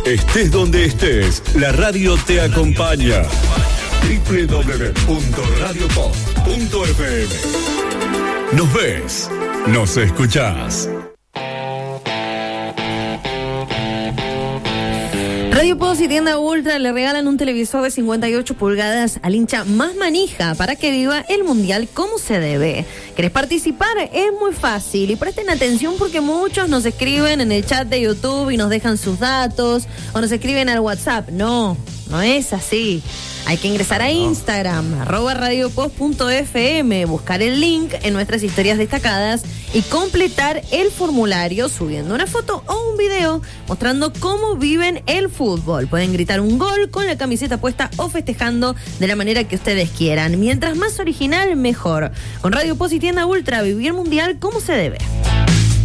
Estés donde estés, la radio te acompaña. www.radiopost.fm. Nos ves, nos escuchás. Radio Post y Tienda Ultra le regalan un televisor de 58 pulgadas al hincha más manija para que viva el Mundial como se debe. ¿Querés participar? Es muy fácil y presten atención porque muchos nos escriben en el chat de YouTube y nos dejan sus datos o nos escriben al WhatsApp. No es así. Hay que ingresar a Instagram, @radiopost.fm, buscar el link en nuestras historias destacadas y completar el formulario subiendo una foto o un video mostrando cómo viven el fútbol. Pueden gritar un gol con la camiseta puesta o festejando de la manera que ustedes quieran. Mientras más original, mejor. Con Radio Post y Tienda Ultra, vivir Mundial como se debe.